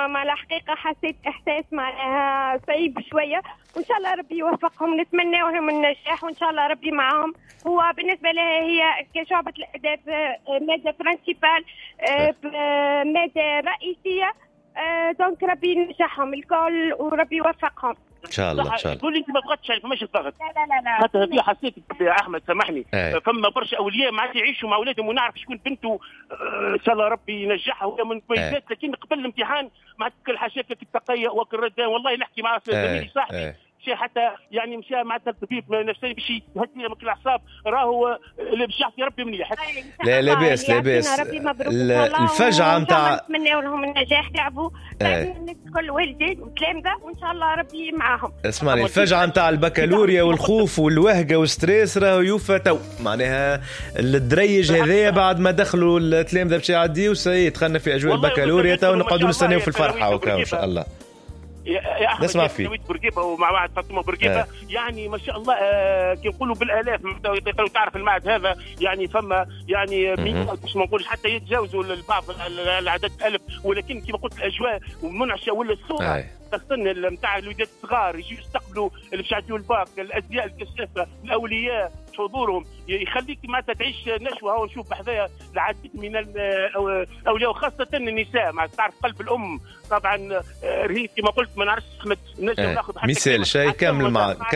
مع الحقيقة حسيت إحساس معناها صعيب شوية، وإن شاء الله ربي يوفقهم، نتمنى لهم النجاح وإن شاء الله ربي معهم. هو بالنسبة لها هي كشعبة الأداب مادة برانسيبال، مادة رئيسية، دونك ربي ينجحهم الكل وربي يوفقهم ان شاء الله. ان شاء الله. تقول انت ما ضغطتش عليه، فماش الضغط. لا حتى هذه حسيت يا احمد سامحني، فما برشا اولياء معناتها يعيشوا مع اولادهم ونعرف شكون بنته ان شاء الله ربي ينجحها وهي من كويسات، لكن قبل الامتحان مع كل حاشاك التقيه وكل ردان. والله نحكي مع زميلي صاحبي مشى حتى يعني مشى مع الطبيب نفسي باش يهدي لك الاعصاب، راهو اللي باش يعطي ربي مليح. لا لاباس الفجعه نتاع نتمنى لهم النجاح، تعبوا كل والدين وتلامذه وان شاء الله ربي معاهم. اسمعني، الفجعه نتاع البكالوريا والخوف والوهقه والستريس راهو يوفى تو، معناها الدريج هذايا بعد ما دخلوا التلامذه باش يعديوا دخلنا في اجواء البكالوريا تو نقعدوا نستناو في الفرحه وكا ان شاء الله. يا احمد نسمع فيه بورقيبه ومع واحد فاطمه بورقيبه يعني ما شاء الله كي نقولوا بالالاف. تعرف المعهد هذا يعني فما يعني باش ما نقولش حتى يتجاوزوا البعض العدد 1000، ولكن كما قلت الاجواء ومنعشه ولا الصوره السن نتاع الولادات الصغار يجوا يستقبلوا اللي باش يعديوا الباك، الازياء الكشافه، الاولياء حضورهم يخليك معناتها تعيش نشوه. ونشوف بحذايا العديد من الاولياء وخاصه النساء، مع تعرف قلب الام طبعا رهيب كما قلت. ما نعرفش احمد نجم ناخذ حتى مثال شيء كملوا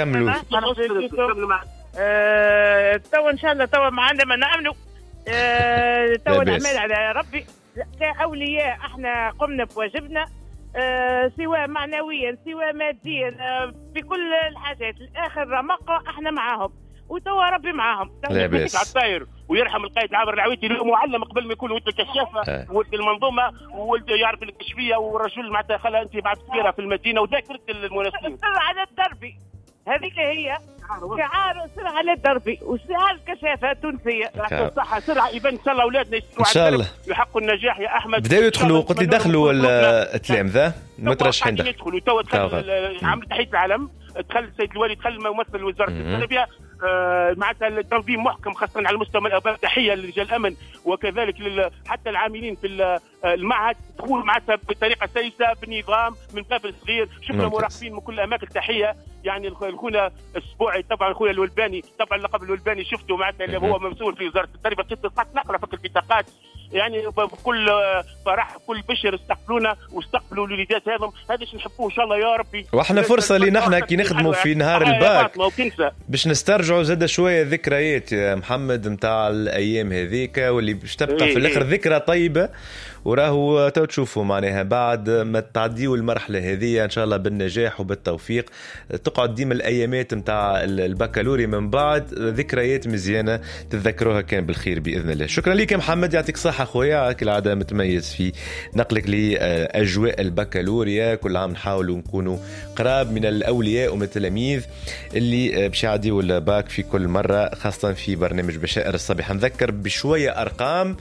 تو ان شاء الله تو معنا ما نعملوا تو نعمل على ربي كأولياء. احنا قمنا بواجبنا سواء معنويا سواء ماديا بكل الحاجات. الاخر رمق احنا معاهم وتوا ربي معاهم. لاباس على الطاير ويرحم القائد عامر العويتي اللي معلم قبل ما يكون ولد الكشافه ولد المنظومه وولد يعرف الكشفيه والرجل معناتها خلى انت بعد كبيره في المدينه وذاكرت المناسبين. سر على الدربي هذيك هي شعار، سر على الدربي وشعار الكشافه التونسيه. صح سرعه يبان ان شاء الله اولادنا ان شاء الله يحققوا النجاح. يا احمد بداوا يدخلوا، قلت لي دخلوا التلامذه المترشحين يدخلوا تو دخل عمل تحيه العلم، دخل السيد الوالي، دخل ممثل وزاره التربيه معناتها التنظيم محكم خاصة على المستوى الأبواب. تحية لرجال الأمن وكذلك حتى العاملين في المعهد، دخول معناتها بطريقة سلسة بنظام من باب صغير. شفنا مراقبين من كل الأماكن. تحية يعني الخونا الأسبوعي طبعا الخويا الولباني، طبعا لقب الولباني شفته معناتها اللي هو مسؤول في وزارة التربية. قد نقرأ في البطاقات يعني بكل فرح كل بشر استقبلونا واستقبلوا الوليدات هذم. هذا ايش نحبوه ان شاء الله يا ربي. واحنا فرصه لي نحن كي نخدموا في نهار الباك باش نسترجعوا زاد شويه ذكريات يا محمد نتاع الايام هذيك، واللي باش تبقى في الاخر ذكرى طيبه. وراهو تو تشوفوا معناها بعد ما تعديوا المرحله هذه ان شاء الله بالنجاح وبالتوفيق تقعد ديما الايامات نتاع البكالوريا من بعد ذكريات مزيانه تتذكروها كان بالخير باذن الله. شكرا لك يا محمد، يعطيك الصحه خويا، كالعاده متميز في نقلك لاجواء البكالوريا. كل عام نحاولوا نكونوا قراب من الاولياء ومن التلاميذ اللي باش يعديوا الباك في كل مره، خاصه في برنامج بشائر الصباح. نذكر بشويه ارقام: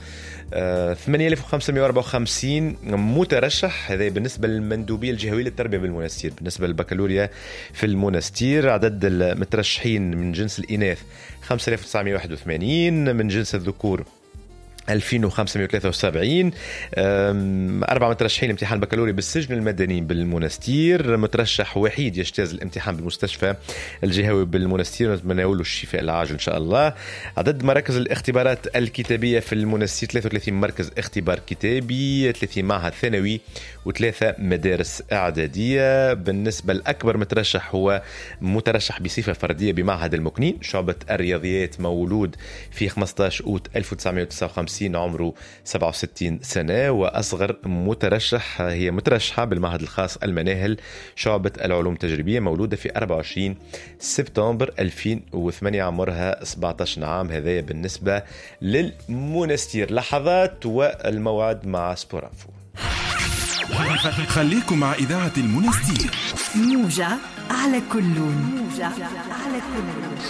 8554 مترشح، هذا بالنسبة للمندوبية الجهوية للتربية بالمنستير. بالنسبة للبكالوريا في المنستير عدد المترشحين من جنس الإناث 5981، من جنس الذكور 2573. 4 مترشحين امتحان بكالوريا بالسجن المدني بالمنستير. مترشح وحيد يجتاز الامتحان بالمستشفى الجهوي بالمنستير، نتمنى له الشفاء العاجل ان شاء الله. عدد مراكز الاختبارات الكتابيه في المنستير 33 مركز اختبار كتابي، 30 معهد ثانوي و3 مدارس اعداديه. بالنسبه لاكبر مترشح هو مترشح بصفه فرديه بمعهد المكنين شعبه الرياضيات، مولود في 15 أوت 1959، عمره 67 سنة. وأصغر مترشح هي مترشحة بالمعهد الخاص المناهل شعبة العلوم التجريبية، مولودة في 24 سبتمبر 2008، عمرها 17 عام. هذا بالنسبة للمنستير. لحظات والموعد مع سبورانفو. خليكم مع إذاعة المنستير. موجة على كل لون.